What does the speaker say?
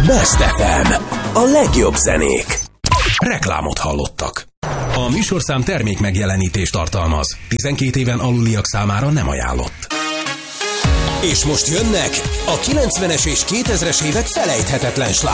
Best FM. A legjobb zenék. Reklámot hallottak. A műsorszám termék megjelenítést tartalmaz. 12 éven aluliak számára nem ajánlott. És most jönnek a 90-es és 2000-es évek felejthetetlen